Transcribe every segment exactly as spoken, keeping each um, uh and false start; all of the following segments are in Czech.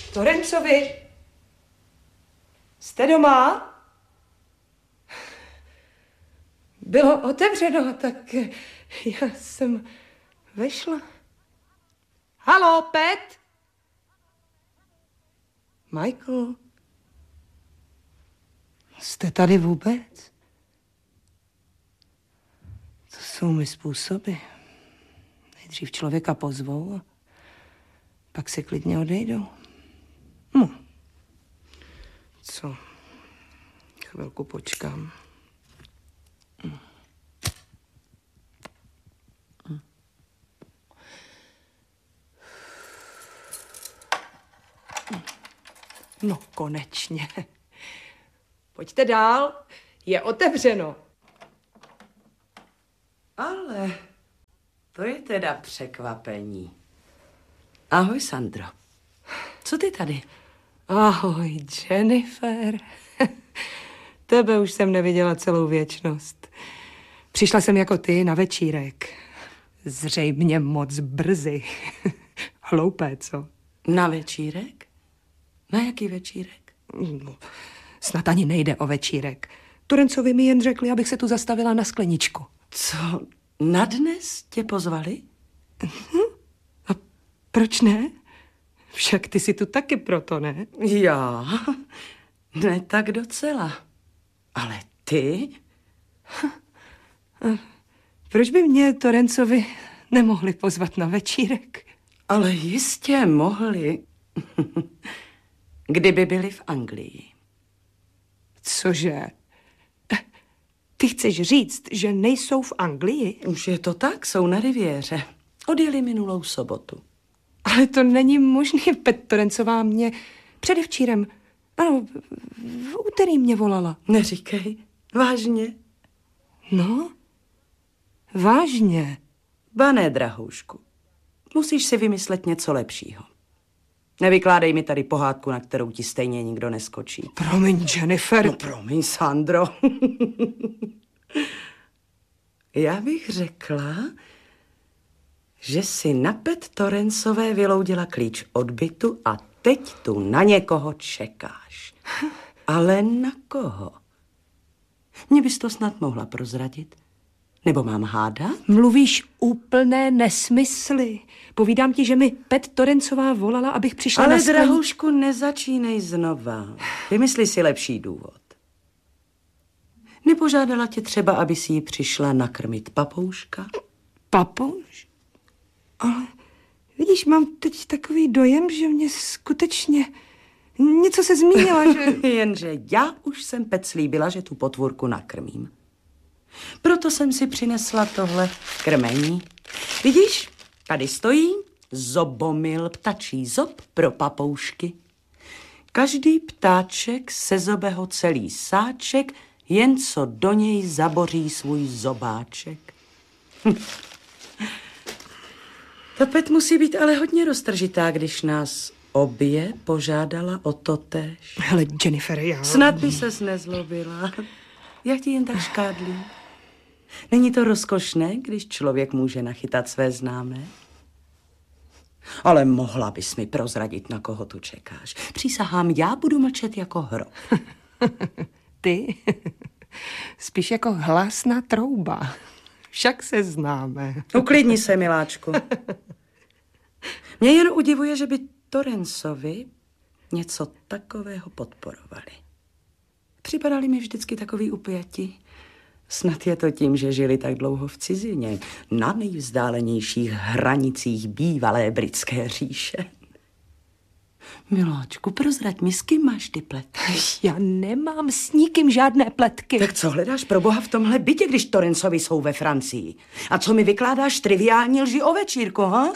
Torencovi? Jste doma? Bylo otevřeno, tak já jsem vešla. Haló, Pet? Michael? Jste tady vůbec? To jsou mi způsoby. Nejdřív člověka pozvou a pak se klidně odejdou. No. Co? Chvilku počkám. No, konečně. Pojďte dál, je otevřeno. Ale to je teda překvapení. Ahoj, Sandro. Co ty tady? Ahoj, Jennifer. Tebe už jsem neviděla celou věčnost. Přišla jsem jako ty na večírek. Zřejmě moc brzy. Hloupé, co? Na večírek? Na jaký večírek? No, snad ani nejde o večírek. Torencovi mi jen řekli, abych se tu zastavila na skleničku. Co? Na dnes tě pozvali? A proč ne? Však ty si tu taky proto, ne? Já? Ne tak docela. Ale ty? A proč by mě Torencovi nemohli pozvat na večírek? Ale jistě mohli. Kdyby byli v Anglii. Cože? Ty chceš říct, že nejsou v Anglii? Už je to tak, jsou na riviéře. Odjeli minulou sobotu. Ale to není možný, Pet Torencová mě předevčírem, ano, v úterý mě volala. Neříkej, vážně? No, vážně. Ba ne, drahoušku. Musíš si vymyslet něco lepšího. Nevykládej mi tady pohádku, na kterou ti stejně nikdo neskočí. Promiň, Jennifer. No promiň, Sandro. Já bych řekla, že si na Pet Torencové vyloudila klíč od bytu a teď tu na někoho čekáš. Ale na koho? Mě bys to snad mohla prozradit? Nebo mám hádat? Mluvíš úplné nesmysly. Povídám ti, že mi Pet Torencová volala, abych přišla Ale na sklen... drahoušku, nezačínej znova. Vymysli si lepší důvod. Nepožádala tě třeba, aby si ji přišla nakrmit papouška? Papouš? Ale vidíš, mám teď takový dojem, že mě skutečně něco se zmínila, že... Jenže já už jsem Pet slíbila, že tu potvůrku nakrmím. Proto jsem si přinesla tohle krmení. Vidíš, tady stojí zobomil ptačí zob pro papoušky. Každý ptáček sezobe ho celý sáček, jen co do něj zaboří svůj zobáček. Ta Pet musí být ale hodně roztržitá, když nás obě požádala o totéž. Hele, Jennifer, já... Snad by ses nezlobila. Jak ti jen tak škádlí? Není to rozkošné, když člověk může nachytat své známé? Ale mohla bys mi prozradit, na koho tu čekáš. Přísahám, já budu mlčet jako hrob. Ty? Spíš jako hlásná trouba. Však se známe. Uklidni se, miláčku. Mě jen udivuje, že by Torencovi něco takového podporovali. Připadali mi vždycky takový upjatí. Snad je to tím, že žili tak dlouho v cizině, na nejvzdálenějších hranicích bývalé britské říše. Miláčku, prozrať mi, s kým máš ty pletky? Já nemám s nikým žádné pletky. Tak co hledáš pro boha v tomhle bytě, když Torencovi jsou ve Francii? A co mi vykládáš triviální lži o večírku, ha?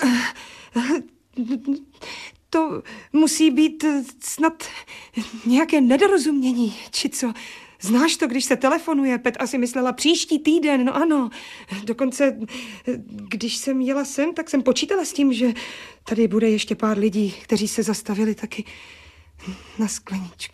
To musí být snad nějaké nedorozumění, či co? Znáš to, když se telefonuje? Pet asi myslela příští týden, no ano. Dokonce, když jsem jela sem, tak jsem počítala s tím, že tady bude ještě pár lidí, kteří se zastavili taky na skleničku.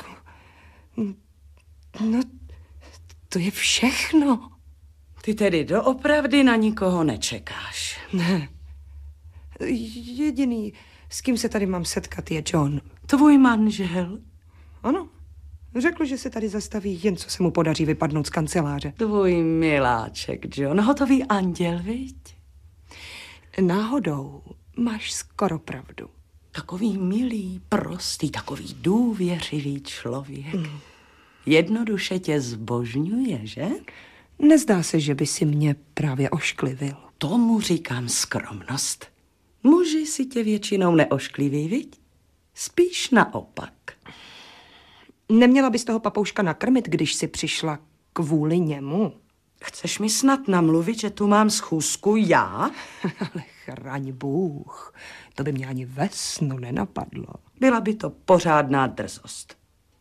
No, to je všechno. Ty tedy doopravdy na nikoho nečekáš. Ne. Jediný S kým se tady mám setkat, je John. Tvůj manžel? Ano. Řekl, že se tady zastaví, jen co se mu podaří vypadnout z kanceláře. Tvůj miláček, John. Hotový anděl, viď? Náhodou máš skoro pravdu. Takový milý, prostý, takový důvěřivý člověk. Mm. Jednoduše tě zbožňuje, že? Nezdá se, že by si mě právě ošklivil. Tomu říkám skromnost. Muži si tě většinou neoškliví, viď? Spíš naopak. Neměla bys toho papouška nakrmit, když jsi přišla kvůli němu? Chceš mi snad namluvit, že tu mám schůzku já? Ale chraň Bůh, to by mě ani ve snu nenapadlo. Byla by to pořádná drzost.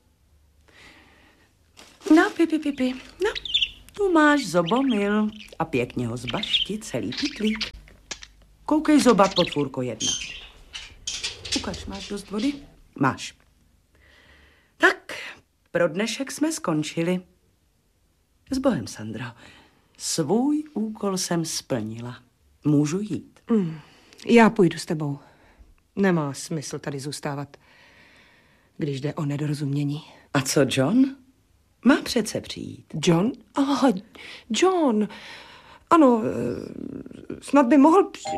No, pipi, pipi, no, tu máš zobomil a pěkně ho zbašti celý pytlík. Koukej zobat, potvůrko jedna. Ukaž, máš dost vody? Máš. Tak, pro dnešek jsme skončili. S Bohem, Sandro. Svůj úkol jsem splnila. Můžu jít. Mm, já půjdu s tebou. Nemá smysl tady zůstávat, když jde o nedorozumění. A co John? Má přece přijít. John? Aha, John. Ano, snad by mohl při...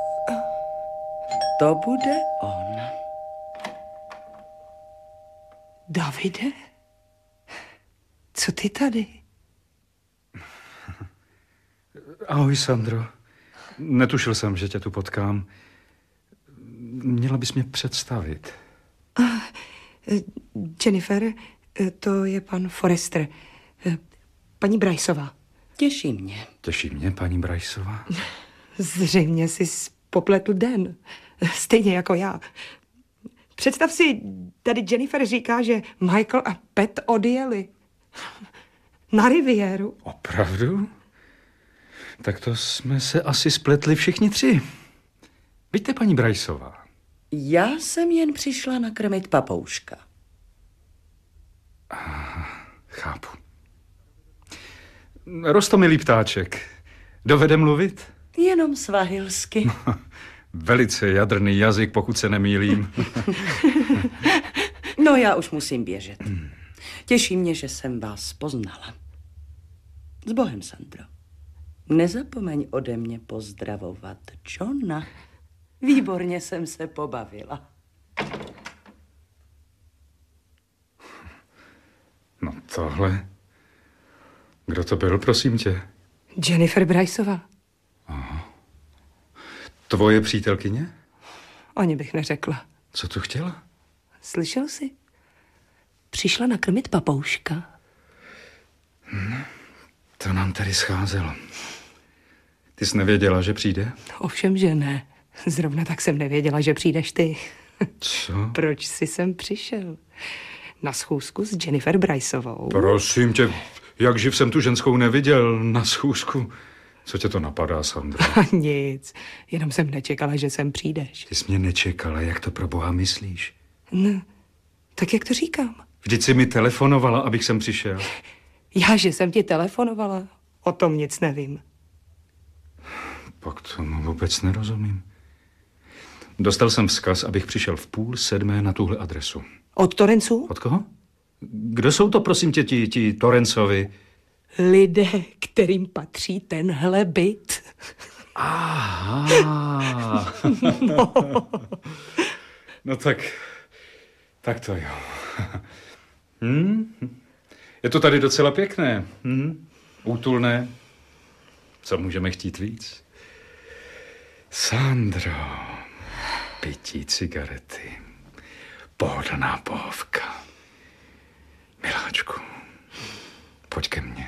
To bude on. Davide? Co ty tady? Ahoj, Sandro. Netušil jsem, že tě tu potkám. Měla bys mě představit. Uh, Jennifer, to je pan Forrester. Paní Bryceová. Těší mě. Těší mě, paní Bryceová. Zřejmě jsi popletl den. Stejně jako já. Představ si, tady Jennifer říká, že Michael a Pat odjeli. Na riviéru. Opravdu? Tak to jsme se asi spletli všichni tři. Víte, paní Bryceová. Já jsem jen přišla nakrmit papouška. Aha, chápu. Roztomilý ptáček. Dovede mluvit? Jenom svahilsky. Velice jadrný jazyk, pokud se nemýlím. No, já už musím běžet. Těší mě, že jsem vás poznala. S Bohem, Sandro. Nezapomeň ode mě pozdravovat Johna. Výborně jsem se pobavila. No tohle... Kdo to byl, prosím tě? Jennifer Bryceová. Aha. Tvoje přítelkyně? Ani bych neřekla. Co tu chtěla? Slyšel jsi? Přišla nakrmit papouška. Hmm, to nám tady scházelo. Ty jsi nevěděla, že přijde? Ovšem, že ne. Zrovna tak jsem nevěděla, že přijdeš ty. Co? Proč jsi sem přišel? Na schůzku s Jennifer Bryceovou. Prosím tě, jak živ jsem tu ženskou neviděl na schůzku. Co tě to napadá, Sandra? Nic, jenom jsem nečekala, že sem přijdeš. Ty jsi mě nečekala, jak to pro boha myslíš? No, tak jak to říkám? Vždyť jsi mi telefonovala, abych sem přišel. Já, že jsem ti telefonovala? O tom nic nevím. Pak tomu vůbec nerozumím. Dostal jsem vzkaz, abych přišel v půl sedmé na tuhle adresu. Od Torenců? Od koho? Kdo jsou to, prosím tě, ti, ti Torencovi? Lidé, kterým patří tenhle byt. Aha. No. No tak, tak to jo. Hm? Je to tady docela pěkné. Hm? Útulné. Co můžeme chtít víc? Sandro, pití cigarety, pohodlná pohovka. Miláčku, pojď ke mně.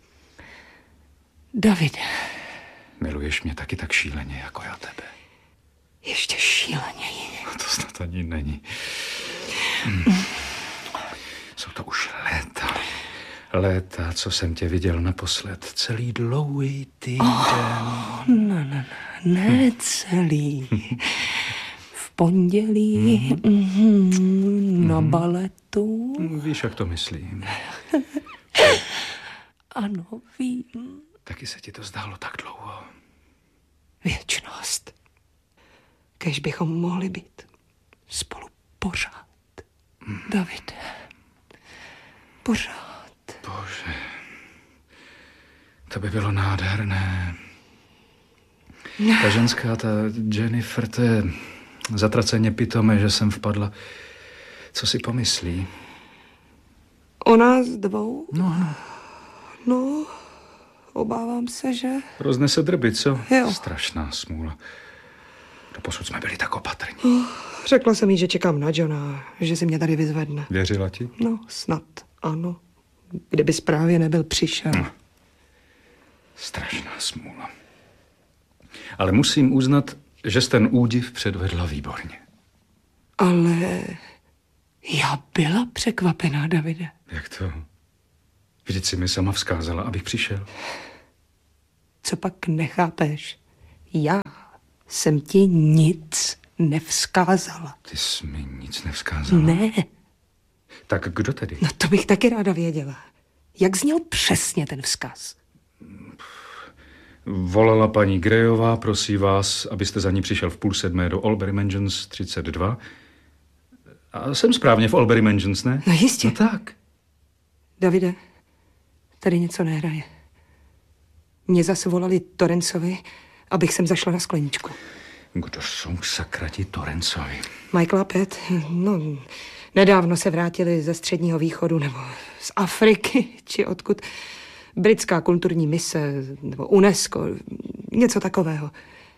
Davide. Miluješ mě taky tak šíleně, jako já tebe. Ještě šíleněji. No to snad ani není. Hm. Jsou to už léta. Léta, co jsem tě viděl naposled. Celý dlouhý týden. Oh, ne, ne, ne, celý. V pondělí mm. na baletu. Víš, jak to myslím. Ano, vím. Taky se ti to zdálo tak dlouho. Věčnost. Kéž bychom mohli být. spolu pořád. David. Pořád. Bože. To by bylo nádherné. Ta ženská, ta Jennifer, to je zatraceně pitomé, že jsem vpadla. Co si pomyslí? O nás dvou? No, ano. No, obávám se, že... Roznese drby, co? Jo. Strašná smůla. Doposud jsme byli tak opatrní. Oh, řekla jsem jí, že čekám na Johna, že si mě tady vyzvedne. Věřila ti? No, snad ano. Kdyby právě nebyl přišel. No. Strašná smůla. Ale musím uznat, že jsi ten údiv předvedla výborně. Ale já byla překvapená, Davide. Jak to? Vždyť si mi sama vzkázala, abych přišel. Co pak nechápeš? Já jsem ti nic nevzkázala. Ty jsi mi nic nevzkázala? Ne. Tak kdo tedy? No to bych taky ráda věděla. Jak zněl přesně ten vzkaz? Volala paní Greyová, prosí vás, abyste za ní přišel v půl sedmé do Albury Mansions třicet dva. A jsem správně v Albury Mansions, ne? No jistě. No tak. Davide, tady něco nehraje. Mě zase volali Torrancovi, abych sem zašla na skleničku. Kdo jsou sakrati Torrancovi? Michael a Pat, no, nedávno se vrátili ze Středního východu, nebo z Afriky, či odkud. Britská kulturní mise, nebo UNESCO, něco takového.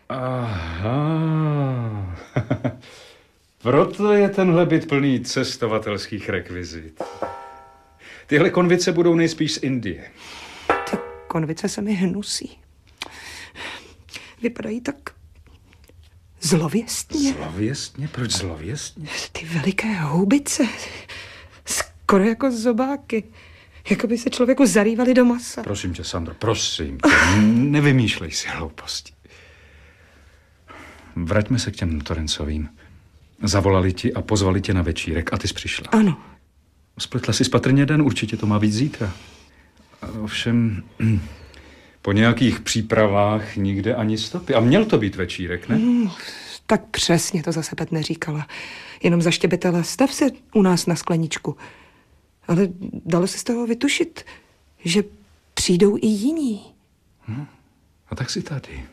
Aha. Proto je tenhle byt plný cestovatelských rekvizit. Tyhle konvice budou nejspíš z Indie. Ty konvice se mi hnusí. Vypadají tak zlověstně. Zlověstně? Proč zlověstně? Ty veliké houbice. Skoro jako zobáky. Jako by se člověku zarývali do masa. Prosím tě, Sandro, prosím tě, nevymýšlej si hlouposti. Vraťme se k těm Torrancovým. Zavolali ti a pozvali tě na večírek a ty jsi přišla. Ano. Spletla si spatrně den, určitě to má být zítra. Ovšem, po nějakých přípravách nikde ani stopy. A měl to být večírek, ne? Mm, tak přesně to zase Pet neříkala. Jenom zaštěbetala, stav se u nás na skleničku. Ale dalo se z toho vytušit, že přijdou i jiní. No, a tak si tady.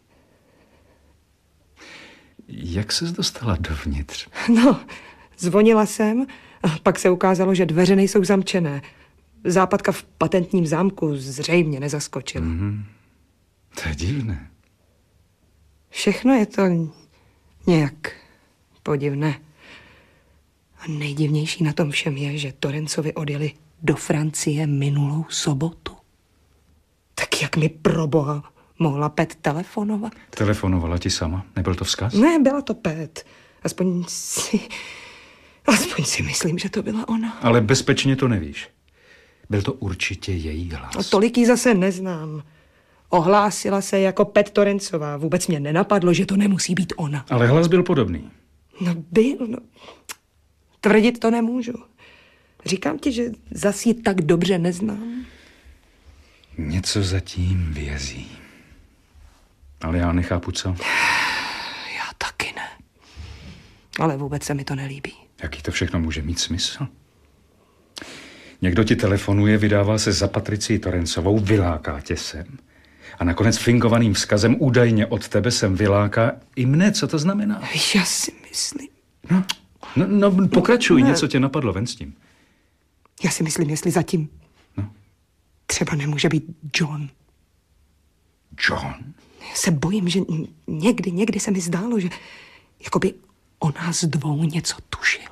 Jak ses dostala dovnitř? No, zvonila jsem a pak se ukázalo, že dveře nejsou zamčené. Západka v patentním zámku zřejmě nezaskočila. Mm-hmm. To je divné. Všechno je to nějak podivné. A nejdivnější na tom všem je, že Torrancovi odjeli do Francie minulou sobotu. Tak jak mi pro boha mohla Pet telefonovat? Telefonovala ti sama? Nebyl to vzkaz? Ne, byla to Pet. Aspoň si... Aspoň si myslím, že to byla ona. Ale bezpečně to nevíš. Byl to určitě její hlas. A tolik jí zase neznám. Ohlásila se jako Pet Torrancová. Vůbec mě nenapadlo, že to nemusí být ona. Ale hlas byl podobný. No byl, no. Tvrdit to nemůžu. Říkám ti, že zas ji tak dobře neznám. Něco zatím vězí. Ale já nechápu, co. Já taky ne. Ale vůbec se mi to nelíbí. Jaký to všechno může mít smysl? Někdo ti telefonuje, vydává se za Patricii Torrancovou, vyláká tě sem. A nakonec fingovaným vzkazem údajně od tebe sem vyláká i mne. Co to znamená? Já si myslím... No, no, no pokračuj, ne. Něco tě napadlo, ven s tím. Já si myslím, jestli zatím No. třeba nemůže být John. John? Já se bojím, že někdy, někdy se mi zdálo, že jakoby o nás dvou něco tušil.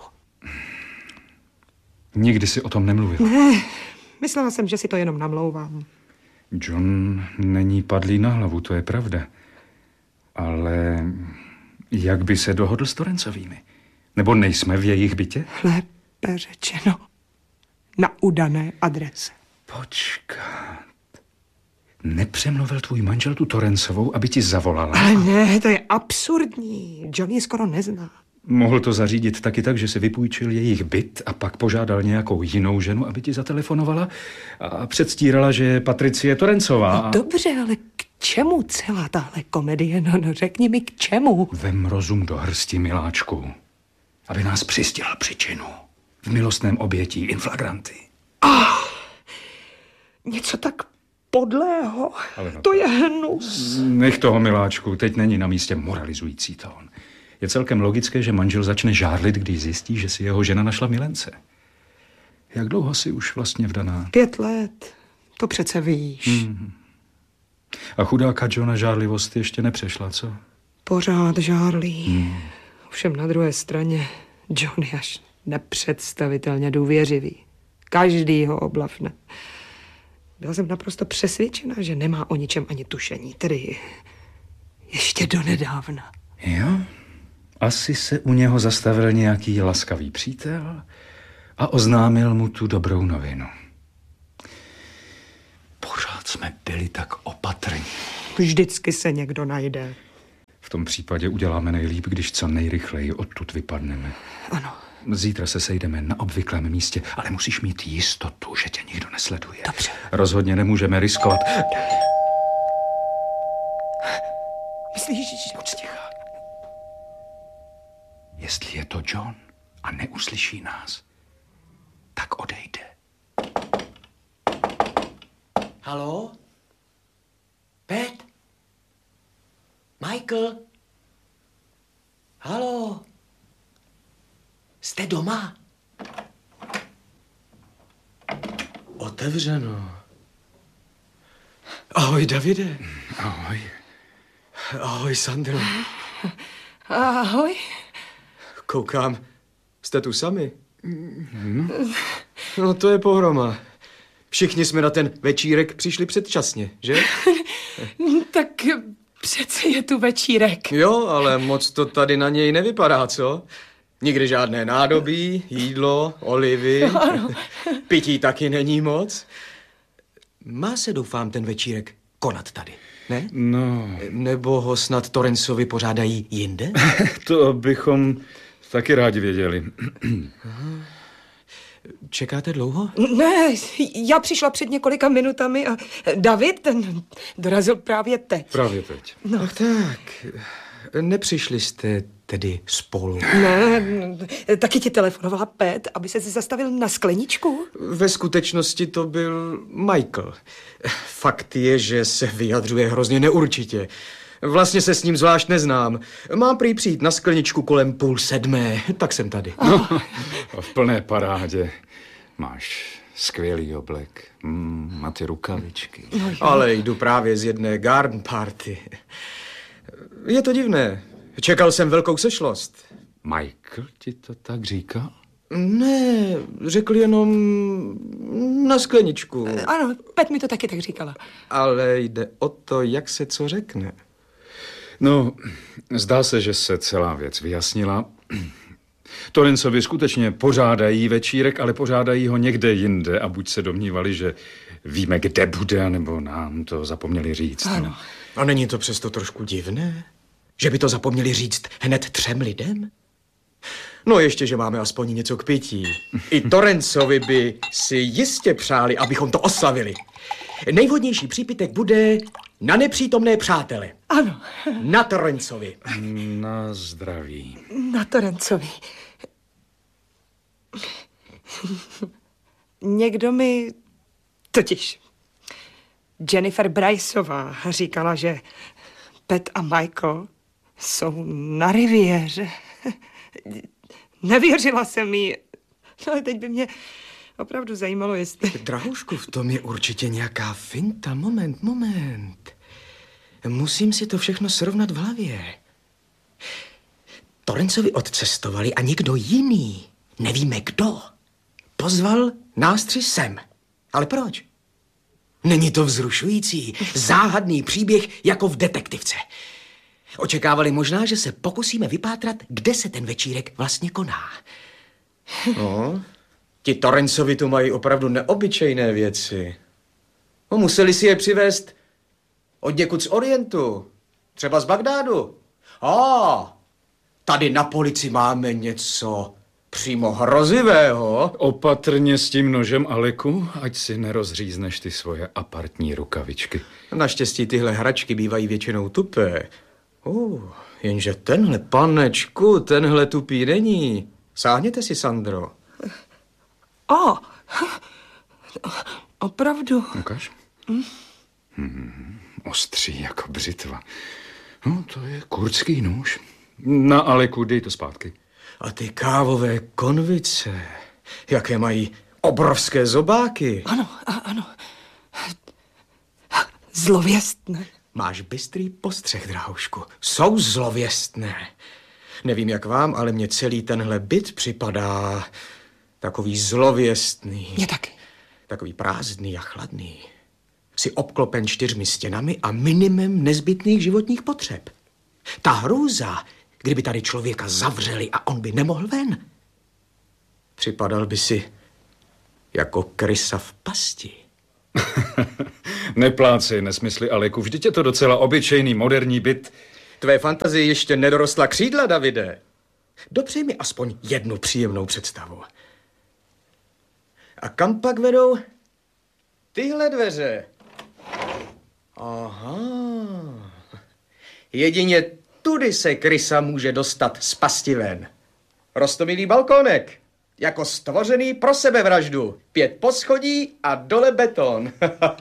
Nikdy si o tom nemluvil. Ne, myslela jsem, že si to jenom namlouvám. John není padlý na hlavu, to je pravda. Ale jak by se dohodl s Torrancovými? Nebo nejsme v jejich bytě? Lépe řečeno, na udané adrese. Počkat. Nepřemluvil tvůj manžel tu Torrancovou, aby ti zavolala? Ale ne, to je absurdní. John ji skoro nezná. Mohl to zařídit taky tak, že si vypůjčil jejich byt a pak požádal nějakou jinou ženu, aby ti zatelefonovala a předstírala, že je Patricie Torrancová. No dobře, ale k čemu celá tahle komedie? No, no řekni mi, k čemu? Vem rozum do hrsti, miláčku. aby nás přistihl příčinu v milostném obětí in flagranti. Ah, něco tak podlého. No to je hnus. Nech toho, miláčku, teď není na místě moralizující tón. Je celkem logické, že manžel začne žárlit, když zjistí, že si jeho žena našla milence. Jak dlouho jsi už vlastně vdaná? Pět let. To přece víš. Hmm. A chudáka Johna žárlivost ještě nepřešla, co? Pořád žárlí. Hmm. Ovšem na druhé straně John je až nepředstavitelně důvěřivý. Každý ho oblafne. Byla jsem naprosto přesvědčena, že nemá o ničem ani tušení. Tedy ještě donedávna. Jo? Asi se u něho zastavil nějaký laskavý přítel a oznámil mu tu dobrou novinu. Pořád jsme byli tak opatrní. Vždycky se někdo najde. V tom případě uděláme nejlíp, když co nejrychleji odtud vypadneme. Ano. Zítra se sejdeme na obvyklém místě, ale musíš mít jistotu, že tě nikdo nesleduje. Dobře. Rozhodně nemůžeme riskovat. Myslíš, že... Buď tichá. Jestli je to John a neuslyší nás, tak odejde. Haló? Pet? Michael? Haló? Jste doma? Otevřeno. Ahoj, Davide. Ahoj. Ahoj, Sandro. Ahoj. Koukám, jste tu sami? No to je pohroma. Všichni jsme na ten večírek přišli předčasně, že? Tak přece je tu večírek. Jo, ale moc to tady na něj nevypadá, co? Nikdy žádné nádobí, jídlo, olivy. Ano. Pití taky není moc. Má se, doufám, ten večírek konat tady, ne? No. Nebo ho snad Torrancovi pořádají jinde? To bychom taky rádi věděli. Čekáte dlouho? Ne, já přišla před několika minutami a David, ten dorazil právě teď. Právě teď. No. Ach tak, nepřišli jste tedy spolu? Ne, taky ti telefonovala Pet, aby se zastavil na skleničku? Ve skutečnosti to byl Michael. Fakt je, že se vyjadřuje hrozně neurčitě. Vlastně se s ním zvlášť neznám. Mám prý přijít na skleničku kolem půl sedmé, tak jsem tady. No, v plné parádě. Máš skvělý oblek mm, a ty rukavičky. No, ale jdu právě z jedné garden party. Je to divné. Čekal jsem velkou sešlost. Michael ti to tak říká? Ne, řekl jenom na skleničku. Ano, Pet mi to taky tak říkala. Ale jde o to, jak se co řekne. No, zdá se, že se celá věc vyjasnila. Torrancovi skutečně pořádají večírek, ale pořádají ho někde jinde a buď se domnívali, že víme, kde bude, nebo nám to zapomněli říct. Ano. No. A není to přesto trošku divné? Že by to zapomněli říct hned třem lidem? No ještě, že máme aspoň něco k pití. I Torrancovi by si jistě přáli, abychom to oslavili. Nejvhodnější přípitek bude na nepřítomné přátele. Ano. Na Torrancovi. Na zdraví. Na Torrancovi. Někdo mi... Totiž Jennifer Bryceová říkala, že Pet a Michael jsou na riviéře. Nevěřila jsem jí. No ale teď by mě opravdu zajímalo, jestli... Drahušku, v tom je určitě nějaká finta. Moment, moment. Musím si to všechno srovnat v hlavě. Torrancovi odcestovali a někdo jiný, nevíme kdo, pozval nás tři sem. Ale proč? Není to vzrušující, záhadný příběh jako v detektivce. Očekávali možná, že se pokusíme vypátrat, kde se ten večírek vlastně koná. No, ti Torrancovi tu mají opravdu neobyčejné věci. No, museli si je přivést od někud z Orientu, třeba z Bagdádu. A tady na polici máme něco přímo hrozivého. Opatrně s tím nožem, Aleku, ať si nerozřízneš ty svoje apartní rukavičky. Naštěstí tyhle hračky bývají většinou tupé. Uh, jenže tenhle, panečku, tenhle tupý není. Sáhněte si, Sandro. O, opravdu. Ukaž. Hmm. Hmm, ostří jako břitva. No, to je kurdský nůž. Na Aleku, dej to zpátky. A ty kávové konvice, jaké mají obrovské zobáky. Ano, a, ano. Zlověstné. Máš bystrý postřeh, drahoušku. Jsou zlověstné. Nevím, jak vám, ale mně celý tenhle byt připadá takový zlověstný. Mně taky. Takový prázdný a chladný. Jsi obklopen čtyřmi stěnami a minimem nezbytných životních potřeb. Ta hrůza, kdyby tady člověka zavřeli a on by nemohl ven. Připadal by si jako krysa v pasti. Neplácej nesmysly, Aleku. Vždyť je to docela obyčejný moderní byt. Tvé fantazie ještě nedorostla křídla, Davide. Dopřej mi aspoň jednu příjemnou představu. A kam pak vedou tyhle dveře? Aha. Jedině tudy se krysa může dostat z pasti ven. Roztomilý balkónek. Jako stvořený pro sebevraždu. Pět poschodí a dole beton.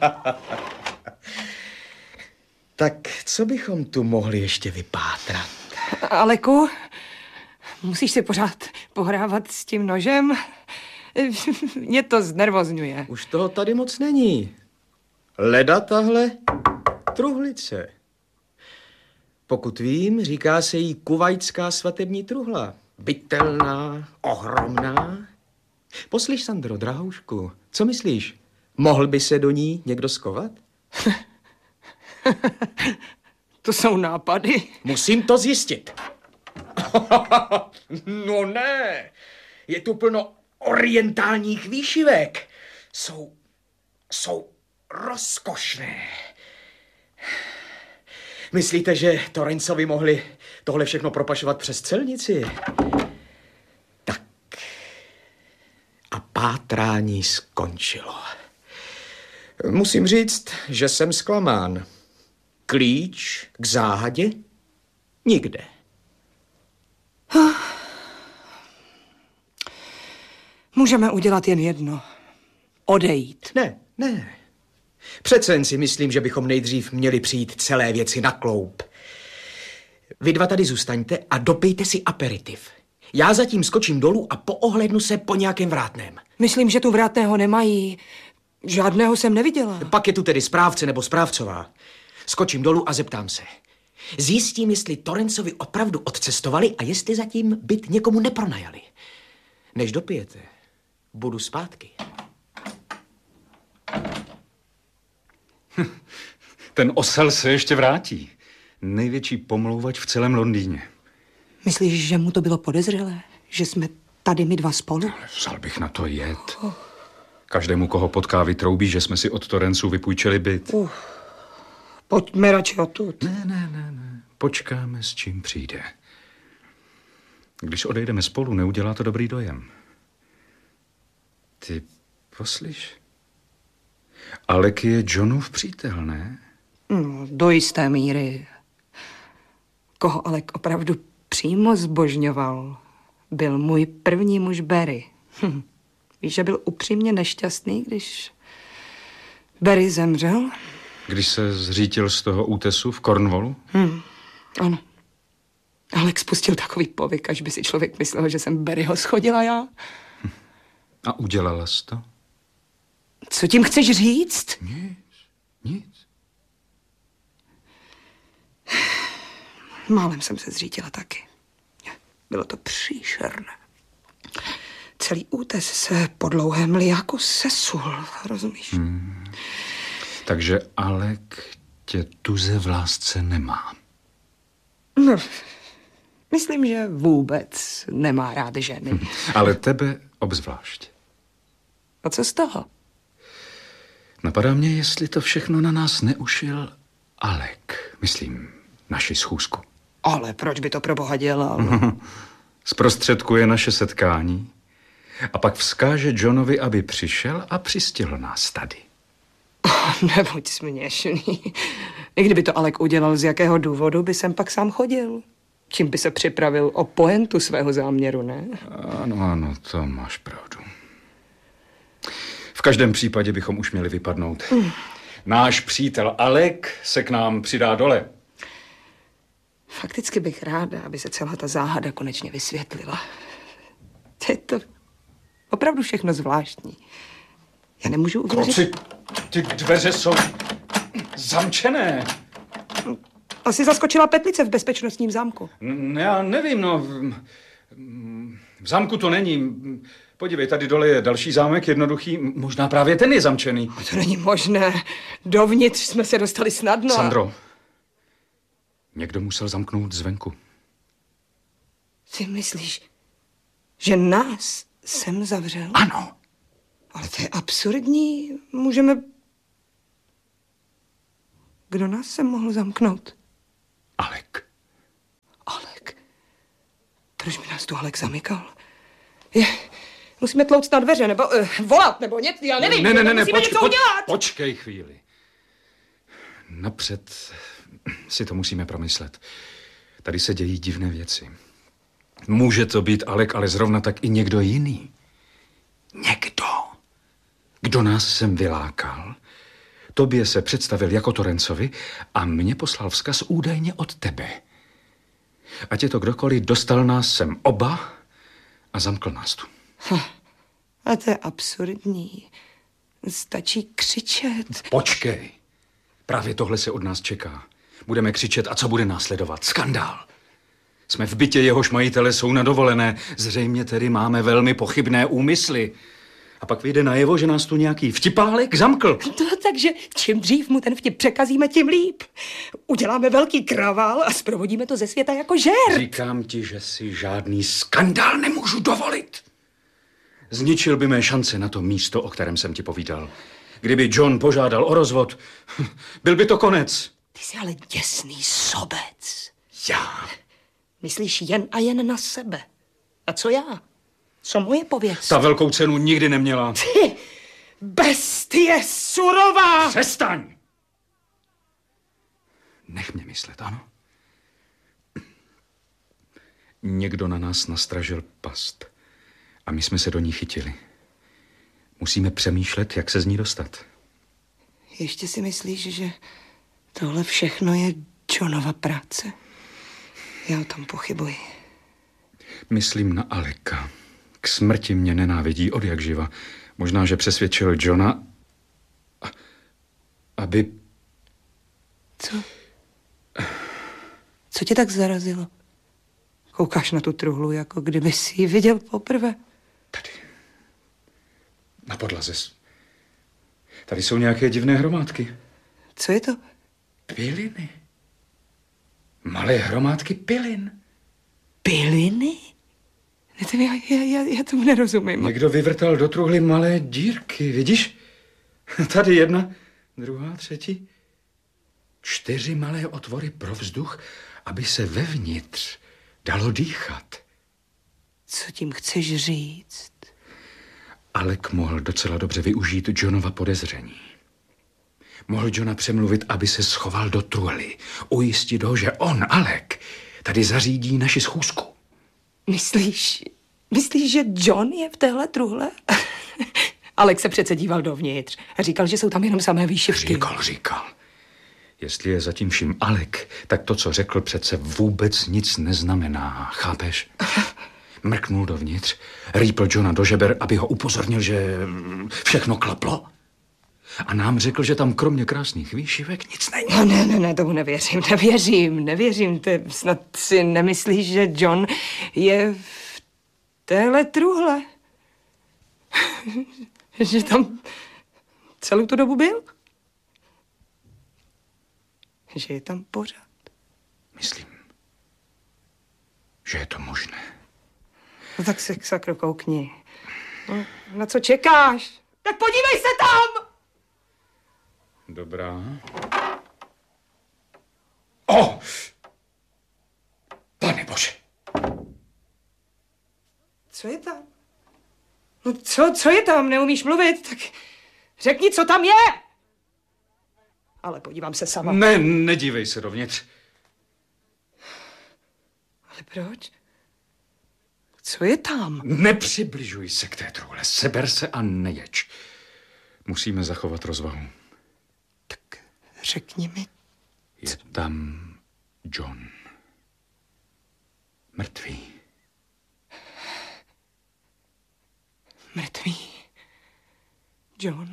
Tak co bychom tu mohli ještě vypátrat? Aleku, musíš si pořád pohrávat s tím nožem. Mě to znervozňuje. Už toho tady moc není. Leda tahle truhlice. Pokud vím, říká se jí kuvajtská svatební truhla. Bytelná, ohromná. Poslyš, Sandro, drahoušku, co myslíš? Mohl by se do ní někdo skovat? To jsou nápady. Musím to zjistit. No ne, je tu plno orientálních výšivek. Jsou, jsou rozkošné. Myslíte, že Torencovi mohli tohle všechno propašovat přes celnici? Tak. A pátrání skončilo. Musím říct, že jsem zklamán. Klíč k záhadě? Nikde. Můžeme udělat jen jedno. Odejít. Ne, ne. Přece jen si myslím, že bychom nejdřív měli přijít celé věci na kloup. Vy dva tady zůstaňte a dopijte si aperitiv. Já zatím skočím dolů a poohlédnu se po nějakém vrátném. Myslím, že tu vrátného nemají. Žádného jsem neviděla. Pak je tu tedy správce nebo správcová. Skočím dolů a zeptám se. Zjistím, jestli Torencovi opravdu odcestovali a jestli zatím byt někomu nepronajali. Než dopijete, budu zpátky. Ten osel se ještě vrátí. Největší pomlouvač v celém Londýně. Myslíš, že mu to bylo podezřelé? Že jsme tady my dva spolu? Ale vzal bych na to jet. Každému, koho potká, vytroubí, že jsme si od Torenců vypůjčili byt. Uh, pojďme radši odtud. Ne, ne, ne, ne. Počkáme, s čím přijde. Když odejdeme spolu, neudělá to dobrý dojem. Ty poslyš? Alek je Johnův přítel, ne? No, do jisté míry. Koho Alek opravdu přímo zbožňoval, byl můj první muž Barry. Hm. Víš, že byl upřímně nešťastný, když Barry zemřel? Když se zřítil z toho útesu v Cornwallu? Hm. Ano. Alek spustil takový povyk, až by si člověk myslel, že jsem Barryho schodila já. Hm. A udělala jsi to? Co tím chceš říct? Nic, nic. Málem jsem se zřítila taky. Bylo to příšerné. Celý útes se po dlouhém mliáku sesul, rozumíš? Hmm. Takže Alek tě tuze v lásce nemá. No, myslím, že vůbec nemá rád ženy. Hm. Ale tebe obzvlášť. A co z toho? Napadá mě, jestli to všechno na nás neušil Alek, myslím, naši schůzku. Ale proč by to pro boha dělal? Zprostředkuje naše setkání a pak vzkáže Johnovi, aby přišel a přistihl nás tady. Nebuď směšný. I kdyby to Alek udělal, z jakého důvodu by sem pak sám chodil? Tím by se připravil o pointu svého záměru, ne? Ano, ano, to máš pravdu. V každém případě bychom už měli vypadnout. Mm. Náš přítel Alek se k nám přidá dole. Fakticky bych ráda, aby se celá ta záhada konečně vysvětlila. To je to opravdu všechno zvláštní. Já nemůžu uvěřit... Kluci, ty dveře jsou zamčené. Asi zaskočila petlice v bezpečnostním zámku. N- já nevím, no. V, v zámku to není. Podívej, tady dole je další zámek, jednoduchý. Možná právě ten je zamčený. To není možné. Dovnitř jsme se dostali snadno. Sandro, někdo musel zamknout zvenku. Ty myslíš, že nás sem zavřel? Ano. Ale to je absurdní. Můžeme... Kdo nás sem mohl zamknout? Alek. Alek? Proč by nás tu Alek zamykal? Je, musíme tlouct na dveře, nebo uh, volat, nebo něco, já nevím. Ne, ne, ne, ne, musíme počkej, něco udělat. počkej chvíli. Napřed si to musíme promyslet. Tady se dějí divné věci. Může to být Alek, ale zrovna tak i někdo jiný. Někdo, kdo nás sem vylákal, tobě se představil jako Torencovi a mě poslal vzkaz údajně od tebe. Ať je to kdokoliv, dostal nás sem oba a zamkl nás tu. A to je absurdní. Stačí křičet. Počkej. Právě tohle se od nás čeká. Budeme křičet a co bude následovat? Skandál. Jsme v bytě, jehož majitele jsou na dovolené. Zřejmě tedy máme velmi pochybné úmysly. A pak vyjde najevo, že nás tu nějaký vtipálek zamkl. No, takže čím dřív mu ten vtip překazíme, tím líp. Uděláme velký kravál a zprovodíme to ze světa jako žert. Říkám ti, že si žádný skandál nemůžu dovolit. Zničil by mé šance na to místo, o kterém jsem ti povídal. Kdyby John požádal o rozvod, byl by to konec. Ty jsi ale děsný sobec. Já? Myslíš jen a jen na sebe. A co já? Co moje pověst? Ta velkou cenu nikdy neměla. Ty bestie surová! Přestaň! Nech mě myslet, ano? Někdo na nás nastražil past a my jsme se do ní chytili. Musíme přemýšlet, jak se z ní dostat. Ještě si myslíš, že tohle všechno je Johnova práce? Já o tom pochybuji. Myslím na Aleka. K smrti mě nenávidí od jak živa. Možná, že přesvědčil Johna, aby... Co? Co tě tak zarazilo? Koukáš na tu truhlu, jako kdyby si ji viděl poprvé. Tady. Na podlaze. Tady jsou nějaké divné hromádky. Co je to? Piliny. Malé hromádky pilin. Piliny? Já, já, já, já tomu nerozumím. Někdo vyvrtal do truhly malé dírky, vidíš? Tady jedna, druhá, třetí. Čtyři malé otvory pro vzduch, aby se vevnitř dalo dýchat. Co tím chceš říct? Alek mohl docela dobře využít Johnova podezření. Mohl Johna přemluvit, aby se schoval do truhly. Ujistit ho, že on, Alek, tady zařídí naši schůzku. Myslíš, myslíš, že John je v téhle truhle? Alek se přece díval dovnitř a říkal, že jsou tam jenom samé výšivky. Říkal, říkal. Jestli je zatím vším Alek, tak to, co řekl, přece vůbec nic neznamená. Chápeš? Mrknul dovnitř, rýpl Johna do žeber, aby ho upozornil, že všechno klaplo. A nám řekl, že tam kromě krásných výšivek nic není. No, ne, ne, ne, tomu nevěřím, nevěřím, nevěřím. Te, snad si nemyslíš, že John je v téhle truhle? Že tam celou tu dobu byl? Že je tam pořád? Myslím, že je to možné. No tak se sakro koukni. No, na co čekáš? Tak podívej se tam! Dobrá. O! Pane Bože! Co je tam? No co, co je tam? Neumíš mluvit? Tak řekni, co tam je! Ale podívám se sama. Ne, nedívej se dovnitř. Ale proč? Co je tam? Nepřibližuj se k té truhle. Seber se a neječ. Musíme zachovat rozvahu. Tak řekni mi. Je tam John. Mrtvý. Mrtvý. John.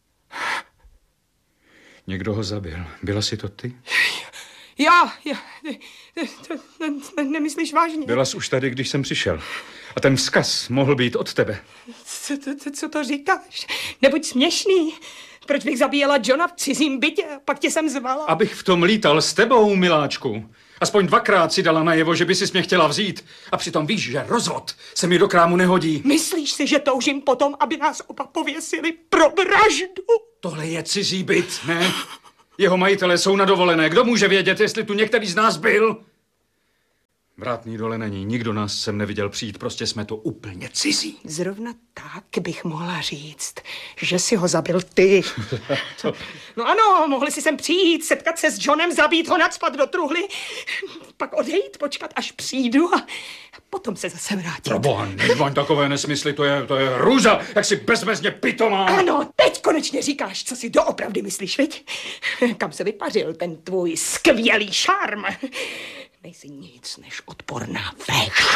Někdo ho zabil. Byla jsi to ty? Já, já, to, to, to nemyslíš vážně? Byla jsi už tady, když jsem přišel. A ten vzkaz mohl být od tebe. Co, co, co to říkáš? Nebuď směšný. Proč bych zabíjela Johna v cizím bytě? Pak tě jsem zvala. Abych v tom lítal s tebou, miláčku. Aspoň dvakrát si dala najevo, že by si mě chtěla vzít. A přitom víš, že rozvod se mi do krámu nehodí. Myslíš si, že toužím potom, aby nás oba pověsili pro vraždu? Tohle je cizí byt, ne? Jeho majitelé jsou na dovolené. Kdo může vědět, jestli tu některý z nás byl? Vrátný dole není. Nikdo nás sem neviděl přijít. Prostě jsme to úplně cizí. Zrovna tak bych mohla říct, že si ho zabil ty. to... No ano, mohli si sem přijít, setkat se s Johnem, zabít ho, nacpat do truhly, pak odejít, počkat, až přijdu a potom se zase vrátit. Proboha, nežvaň takové nesmysly, to je, to je hrůza, jak si bezmezně pitomá. Ano, teď konečně říkáš, co si doopravdy myslíš, viď? Kam se vypařil ten tvůj skvělý šarm? Nejsi nic než odporná veš.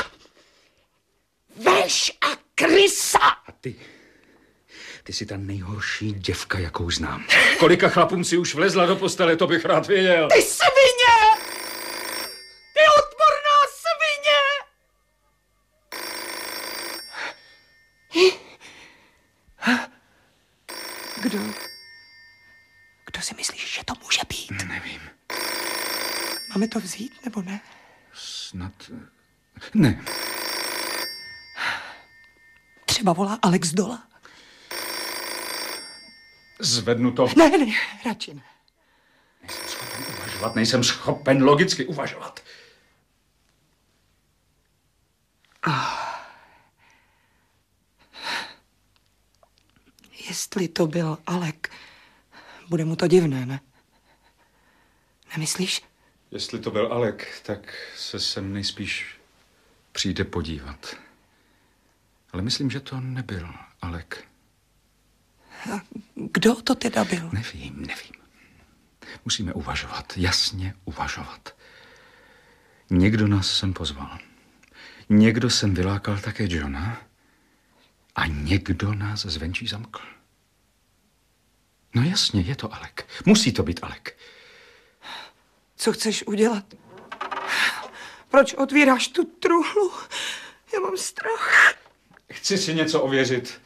Veš a krysa! A ty, ty jsi ta nejhorší děvka, jakou znám. Kolika chlapům si už vlezla do postele, to bych rád věděl. Ty svině! Ty odporná svině! Kdo? Kdo si myslíš, že to může být? Nevím. Máme to vzít, nebo ne? Snad... Ne. Třeba volá Alex dola. Zvednu to. Ne, ne, radši ne. Nejsem schopen uvažovat, nejsem schopen logicky uvažovat. Oh. Jestli to byl Alek, bude mu to divné, ne? Nemyslíš? Jestli to byl Alek, tak se sem nejspíš přijde podívat. Ale myslím, že to nebyl Alek. A kdo to teda byl? Nevím, nevím. Musíme uvažovat, jasně uvažovat. Někdo nás sem pozval. Někdo sem vylákal také Johna a někdo nás zvenčí zamkl. No jasně, je to Alek. Musí to být Alek. Co chceš udělat? Proč otvíráš tu truhlu? Já mám strach. Chci si něco ověřit.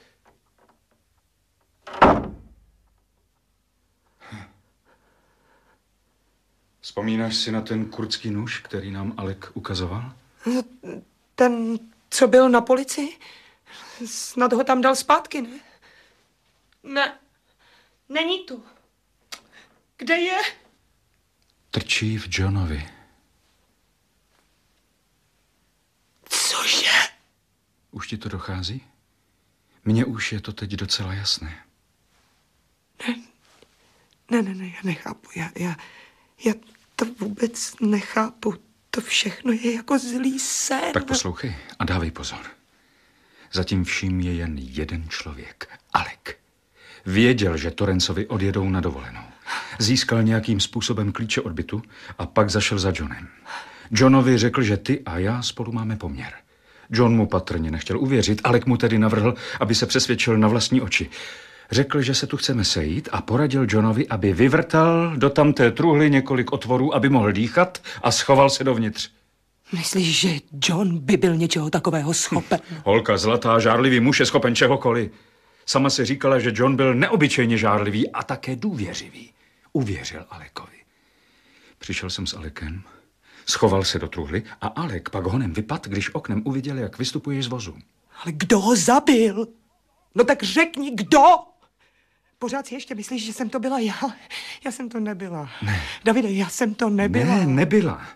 Vzpomínáš si na ten kurdský nůž, který nám Alek ukazoval? Ten, co byl na policii? Snad ho tam dal zpátky, ne? Ne, není tu. Kde je? Trčí v Johnovi. Cože? Už ti to dochází? Mně už je to teď docela jasné. Ne, ne, ne, ne já nechápu. Já, já, já to vůbec nechápu. To všechno je jako zlý sen. Tak poslouchej a dávej pozor. Zatím vším je jen jeden člověk. Alek. Věděl, že Torrancovi odjedou na dovolenou. Získal nějakým způsobem klíče od bytu a pak zašel za Johnem. Johnovi řekl, že ty a já spolu máme poměr. John mu patrně nechtěl uvěřit, Alek mu tedy navrhl, aby se přesvědčil na vlastní oči. Řekl, že se tu chceme sejít a poradil Johnovi, aby vyvrtal do tamté truhly několik otvorů, aby mohl dýchat a schoval se dovnitř. Myslíš, že John by byl něčeho takového schopen? Hm. Holka zlatá, žárlivý muž je schopen čehokoliv. Sama si říkala, že John byl neobyčejně žárlivý a také důvěřivý. Uvěřil Alekovi. Přišel jsem s Alekem, schoval se do truhly a Alek pak honem vypadl, když oknem uviděl, jak vystupuješ z vozu. Ale kdo ho zabil? No tak řekni, kdo? Pořád si ještě myslíš, že jsem to byla já? Já jsem to nebyla. Ne. Davide, já jsem to nebyla. Ne, nebyla.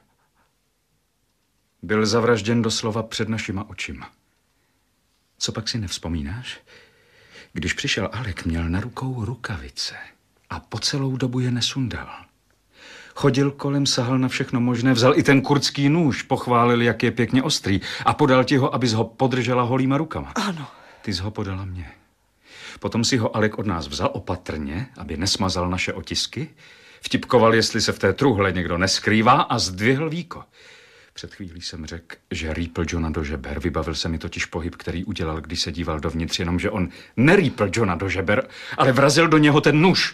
Byl zavražděn doslova před našima očima. Co pak si nevzpomínáš? Když přišel Alek, měl na rukou rukavice a po celou dobu je nesundal. Chodil kolem, sahal na všechno možné, vzal i ten kurdský nůž, pochválil, jak je pěkně ostrý a podal ti ho, abys ho podržela holýma rukama. Ano. Ty jsi ho podala mně. Potom si ho Alek od nás vzal opatrně, aby nesmazal naše otisky, vtipkoval, jestli se v té truhle někdo neskrývá a zdvihl víko. Před chvílí jsem řekl, že rýpl Johna do žeber. Vybavil se mi totiž pohyb, který udělal, když se díval dovnitř, jenomže on nerýpl Johna do žeber, ale vrazil do něho ten nůž.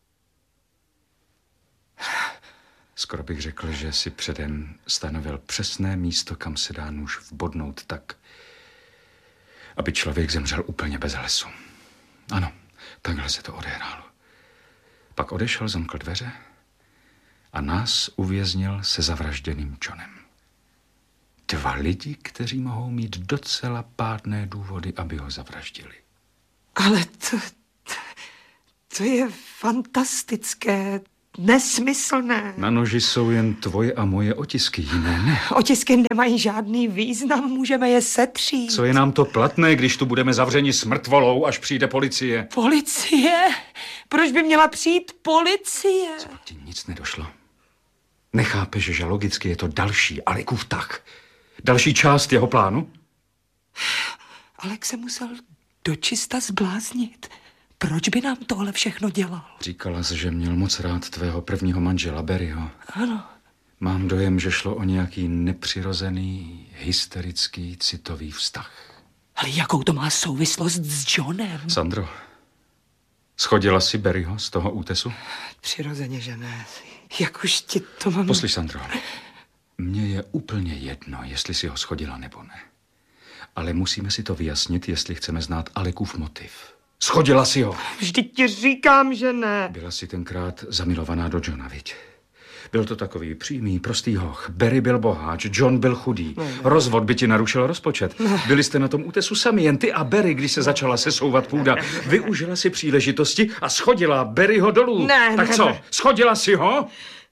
Skoro bych řekl, že si předem stanovil přesné místo, kam se dá nůž vbodnout tak, aby člověk zemřel úplně bez hlasu. Ano, takhle se to odehrálo. Pak odešel, zamkl dveře a nás uvěznil se zavražděným Johnem. Dva lidi, kteří mohou mít docela pádné důvody, aby ho zavraždili. Ale to, to, to je fantastické, nesmyslné. Na noži jsou jen tvoje a moje otisky, jiné ne. Otisky nemají žádný význam, můžeme je setřít. Co je nám to platné, když tu budeme zavřeni s mrtvolou, až přijde policie? Policie? Proč by měla přijít policie? Co ti nic nedošlo? Nechápeš, že logicky je to další Alekův tah? Další část jeho plánu? Alek se musel dočista zbláznit. Proč by nám tohle všechno dělal? Říkala jsi, že měl moc rád tvého prvního manžela Barryho. Ano. Mám dojem, že šlo o nějaký nepřirozený, hysterický, citový vztah. Ale jakou to má souvislost s Johnem? Sandro, schodila si Barryho z toho útesu? Přirozeně, že ne. Jak už ti to mám... Poslyš, Sandro, mně je úplně jedno, jestli si ho schodila nebo ne. Ale musíme si to vyjasnit, jestli chceme znát Alekův motiv. Schodila si ho. Vždyť ti říkám, že ne. Byla si tenkrát zamilovaná do Johna, viď? Byl to takový přímý, prostý hoch. Barry byl boháč, John byl chudý. Ne, ne. Rozvod by ti narušil rozpočet. Ne. Byli jste na tom útesu sami, jen ty a Barry, když se začala sesouvat půda. Využila si příležitosti a schodila Barryho dolů. Ne, tak ne, co, ne. schodila si ho?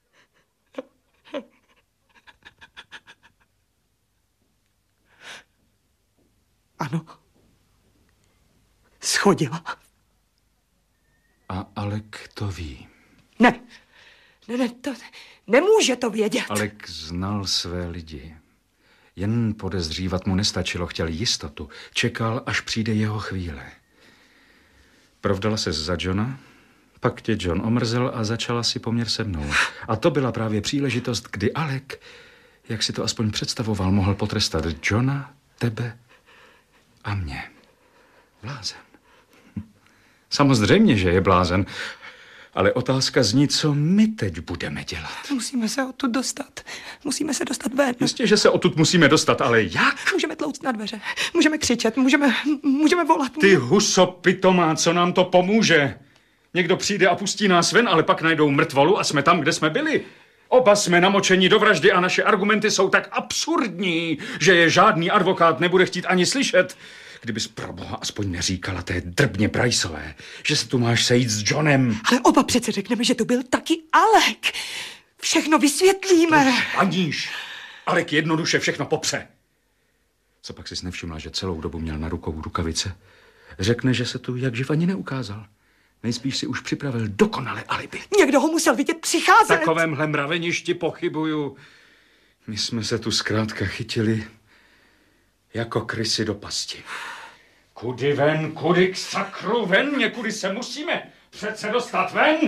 Ano. Schodila. A Alek to ví. Ne. Ne, ne, to nemůže to vědět. Alek znal své lidi. Jen podezřívat mu nestačilo, chtěl jistotu. Čekal, až přijde jeho chvíle. Provdala se za Johna, pak tě John omrzel a začala si poměr se mnou. A to byla právě příležitost, kdy Alek, jak si to aspoň představoval, mohl potrestat Johna, tebe a mě. Blázen. Samozřejmě, že je blázen. Ale otázka zní, co my teď budeme dělat. Musíme se odtud dostat. Musíme se dostat ven. Jistě, že se odtud musíme dostat, ale jak? Můžeme tlouct na dveře. Můžeme křičet. Můžeme, můžeme volat. Ty huso pitomá, co nám to pomůže? Někdo přijde a pustí nás ven, ale pak najdou mrtvolu a jsme tam, kde jsme byli. Oba jsme namočeni do vraždy a naše argumenty jsou tak absurdní, že je žádný advokát nebude chtít ani slyšet. Kdybys pro boha aspoň neříkala té drbně Priceové, že se tu máš sejít s Johnem. Ale oba přece řekneme, že to byl taky Alek. Všechno vysvětlíme. Aníž. Alek jednoduše všechno popře. Co pak jsi nevšimla, že celou dobu měl na rukou rukavice? Řekne, že se tu jak živ ani neukázal. Nejspíš si už připravil dokonale alibi. Někdo ho musel vidět přicházet. V takovémhle mraveništi pochybuju. My jsme se tu zkrátka chytili jako krysy do pasti. Kudy ven, kudy k sakru ven, někudy se musíme přece dostat ven.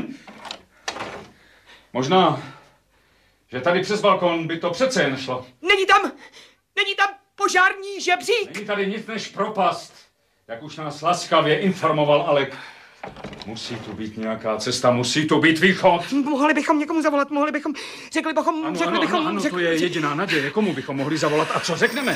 Možná, že tady přes balkon by to přece jen šlo. Není tam, není tam požární žebřík. Není tady nic než propast, jak už nás laskavě informoval Alek. Musí tu být nějaká cesta, musí tu být východ. Mohli bychom někomu zavolat, mohli bychom, řekli bychom, ano, řekli ano, bychom... Ano, ano, řekli, to je jediná naděje, komu bychom mohli zavolat a co řekneme?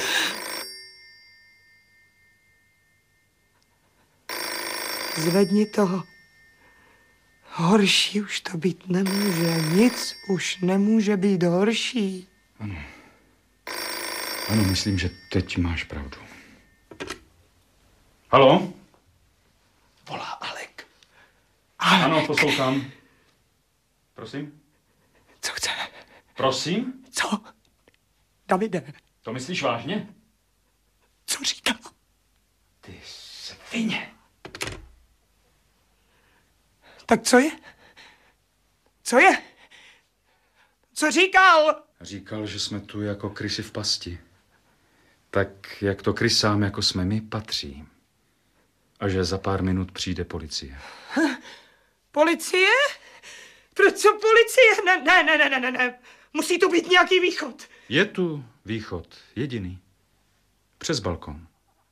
Zvedni toho. Horší už to být nemůže, nic už nemůže být horší. Ano. Ano, myslím, že teď máš pravdu. Haló? Volá Alek. Alek. Ano, poslouchám. Prosím? Co chce? Prosím? Co? Davide. To myslíš vážně? Co říká? Ty svině. Tak co je? Co je? Co říkal? Říkal, že jsme tu jako krysy v pasti. Tak jak to krysám, jako jsme my, patří. A že za pár minut přijde policie. Policie? Proč co policie? Ne, ne, ne, ne, ne, ne, ne. Musí tu být nějaký východ. Je tu východ, jediný. Přes balkon.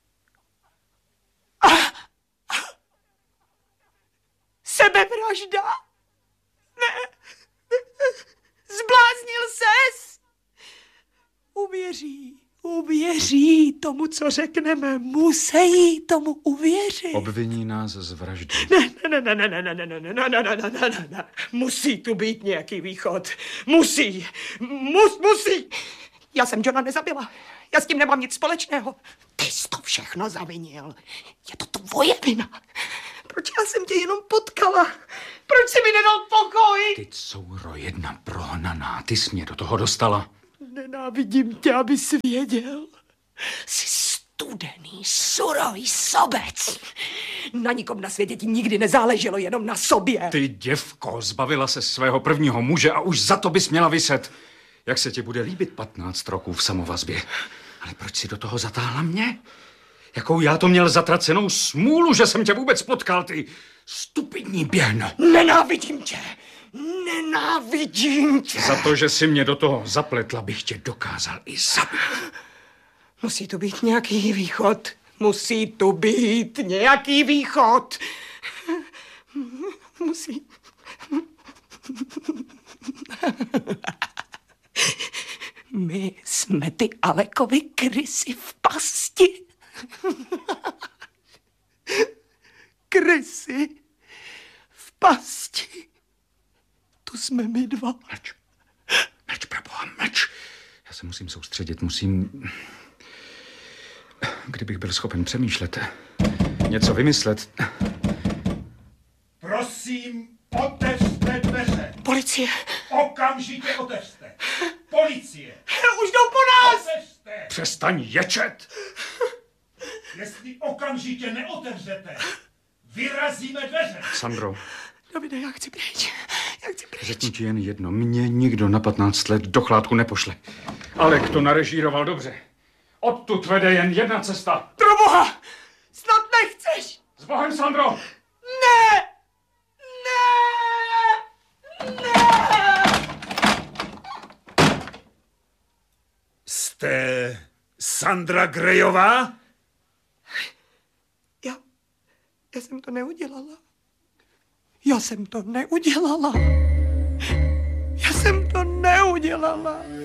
Sebevražda? Ne. Zbláznil ses? Uvěří, uvěří tomu, co řekneme. Musí tomu uvěřit. Obviní nás z vraždy. Ne, ne, ne, ne, ne, ne, ne, ne, ne, ne, ne, ne, ne, ne, ne. Musí tu být nějaký východ. Musí. Mus, musí. Já jsem Johna nezabila. Já s tím nemám nic společného. Ty jsi to všechno zavinil. Je to tvoje vina. Proč já jsem tě jenom potkala? Proč jsi mi nedal pokoj? Ty couro jedna prohnaná, ty jsi mě do toho dostala. Nenávidím tě, abys věděl. Jsi studený, surový sobec. Na nikom na světě ti nikdy nezáleželo, jenom na sobě. Ty děvko, zbavila se svého prvního muže a už za to bys měla viset. Jak se ti bude líbit patnáct roků v samovazbě? Ale proč si do toho zatáhla mě? Jakou já to měl zatracenou smůlu, že jsem tě vůbec potkal, ty stupidní běhno. Nenávidím tě. Nenávidím tě. Za to, že jsi mě do toho zapletla, bych tě dokázal i zabít. Musí tu být nějaký východ. Musí tu být nějaký východ. Musí. My jsme ty Alekovy krysy v pasti. Krysy v pasti. Tu jsme my dva. Mlč. Mlč, proboha, mlč. Já se musím soustředit, musím... Kdybych byl schopen přemýšlet, něco vymyslet. Prosím, otevřte dveře. Policie. Okamžitě otevřte. Policie. Už jdou po nás. Otevřte. Přestaň ječet. Jestli okamžitě neotevřete, vyrazíme dveře. Sandro, Davide, já chci pryč. Já chci pryč. řeknu ti jen jedno. Mě nikdo na patnáct let do chládku nepošle. Alek to narežíroval dobře. Odtud vede jen jedna cesta. Proboha! Snad nechceš! S Bohem, Sandro! Ne! Ne! Ne! Jste Sandra Greyová? Já... Já jsem to neudělala. Já jsem to neudělala. Já jsem to neudělala.